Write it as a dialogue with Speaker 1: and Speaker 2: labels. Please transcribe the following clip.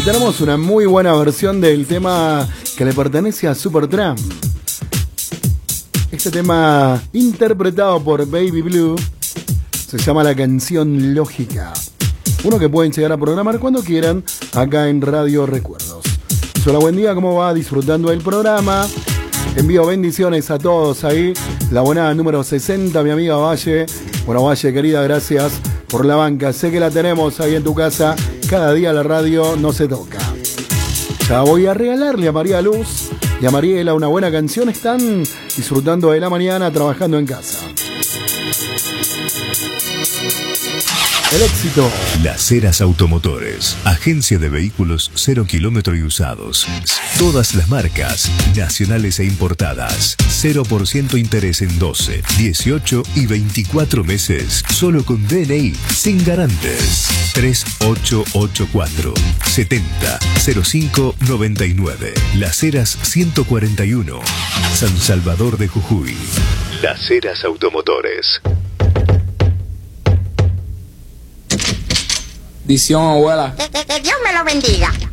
Speaker 1: tenemos una muy buena versión del tema que le pertenece a Supertramp. Este tema interpretado por Baby Blue se llama La Canción Lógica. Uno que pueden llegar a programar cuando quieran acá en Radio Recuerdos. Hola, buen día, ¿cómo va? Disfrutando del programa. Envío bendiciones a todos ahí. La abonada número 60, mi amiga Valle. Bueno, Valle, querida, gracias por la banca. Sé que la tenemos ahí en tu casa. Cada día la radio no se toca. Ya voy a regalarle a María Luz y a Mariela una buena canción. Están disfrutando de la mañana trabajando en casa. El éxito.
Speaker 2: Las Heras Automotores, agencia de vehículos 0 kilómetro y usados. Todas las marcas, nacionales e importadas. 0% interés en 12, 18 y 24 meses. Solo con DNI, sin garantes. 3884 70 05 99. Las Heras 141. San Salvador de Jujuy. Las Heras Automotores.
Speaker 3: Bendición, abuela.
Speaker 4: Que Dios me lo bendiga.